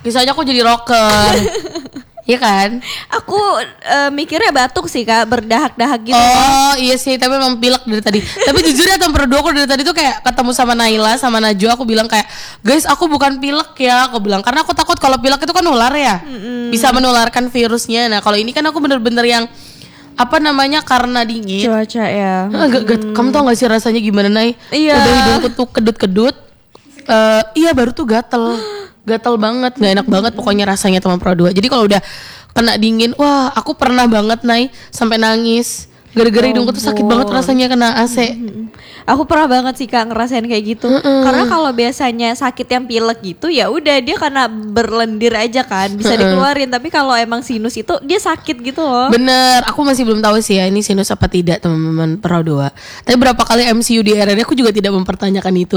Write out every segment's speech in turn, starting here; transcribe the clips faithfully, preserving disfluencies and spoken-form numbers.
bisa aja aku jadi rocker. Iya kan? Aku uh, mikirnya batuk sih Kak, berdahak-dahak gitu. Oh iya sih, tapi memang pilek dari tadi. Tapi jujur ya teman berdua aku dari tadi tuh kayak ketemu sama Naila sama Najwa, aku bilang kayak, guys aku bukan pilek ya, aku bilang karena aku takut kalau pilek itu kan nular ya, mm-hmm. bisa menularkan virusnya. Nah kalau ini kan aku bener-bener yang apa namanya karena dingin. Cuaca ya. Gak, gak, hmm. Kamu tau gak sih rasanya gimana Nay? Iya. Udah hidungku tuh kedut-kedut. Uh, iya baru tuh gatel. Gatel banget, nggak enak banget pokoknya rasanya teman Pro dua. Jadi kalau udah kena dingin, wah aku pernah banget Nay sampai nangis gara-gara oh, hidungku tuh sakit banget rasanya kena A C. Mm-hmm. Aku pernah banget sih Kak ngerasain kayak gitu. Mm-hmm. Karena kalau biasanya sakit yang pilek gitu ya udah dia karena berlendir aja kan bisa mm-hmm. dikeluarin. Tapi kalau emang sinus itu dia sakit gitu loh. Bener, aku masih belum tahu sih ya ini sinus apa tidak teman-teman Pro dua. Tapi berapa kali M C U di R R D aku juga tidak mempertanyakan itu.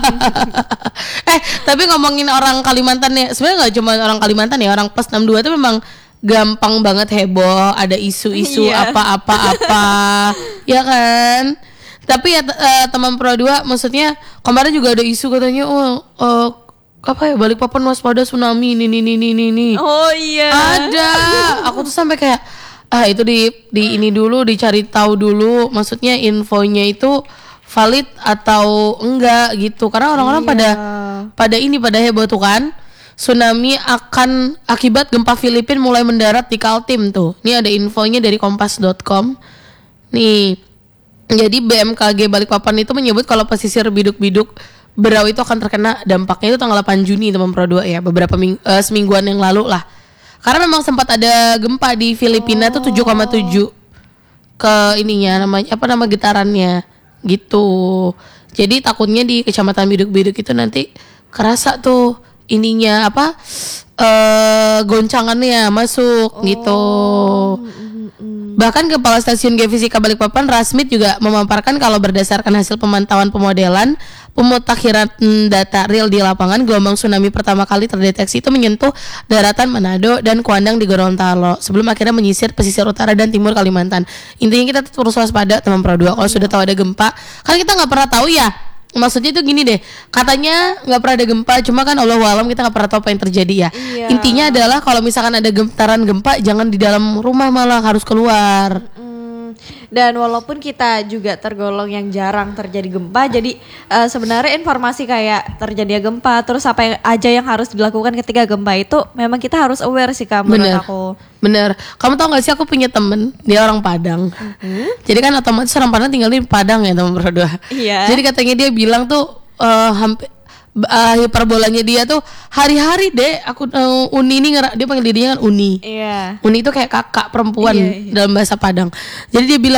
eh tapi ngomongin orang Kalimantan ya, sebenarnya nggak cuma orang Kalimantan ya, orang plus enam puluh dua itu memang gampang banget heboh, ada isu-isu iya. apa-apa-apa, ya kan? Tapi ya uh, teman Pro dua, maksudnya kemarin juga ada isu katanya, oh uh, apa ya Balikpapan waspada tsunami, ini ini ini ini. Oh iya. Ada, aku tuh sampai kayak, ah itu di di ini dulu, dicari tahu dulu, maksudnya infonya itu valid atau enggak gitu, karena orang-orang iya. pada pada ini pada heboh tuh kan. Tsunami akan akibat gempa Filipina mulai mendarat di Kaltim tuh. Ini ada infonya dari kompas dot com. Nih, jadi B M K G Balikpapan itu menyebut kalau pesisir Biduk-Biduk Berau itu akan terkena dampaknya itu tanggal delapan Juni teman Pro dua ya, beberapa ming- uh, semingguan yang lalu lah. Karena memang sempat ada gempa di Filipina tuh tujuh koma tujuh ke ininya namanya apa nama getarannya gitu. Jadi takutnya di Kecamatan Biduk-Biduk itu nanti kerasa tuh ininya apa uh, goncangannya masuk oh. gitu. Bahkan Kepala Stasiun Geofisika Balikpapan Rasmit juga memaparkan kalau berdasarkan hasil pemantauan pemodelan pemutakhiran data real di lapangan, gelombang tsunami pertama kali terdeteksi itu menyentuh daratan Manado dan Kuandang di Gorontalo sebelum akhirnya menyisir pesisir utara dan timur Kalimantan. Intinya kita tetap harus waspada teman Pro dua. Kalau oh, sudah tahu ada gempa, kan kita nggak pernah tahu ya. Maksudnya itu gini deh, katanya nggak pernah ada gempa, cuma kan Allahu alam kita nggak pernah tahu apa yang terjadi ya. Iya. Intinya adalah kalau misalkan ada getaran gempa, jangan di dalam rumah, malah harus keluar. Mm, dan walaupun kita juga tergolong yang jarang terjadi gempa, jadi uh, sebenarnya informasi kayak terjadinya gempa, terus apa yang aja yang harus dilakukan ketika gempa itu, memang kita harus aware sih Kak, menurut Bener. aku. Bener, kamu tau gak sih aku punya temen, dia orang Padang. Mm-hmm. Jadi kan otomatis orang Padang tinggal di Padang ya teman berdua. Iya. Jadi katanya dia bilang tuh uh, hampir uh, hiperbolanya dia tuh hari-hari deh aku uh, Uni ini ngera- dia panggil dirinya kan Uni. Iya. Uni itu kayak kakak perempuan iya, iya. dalam bahasa Padang. Jadi dia bilang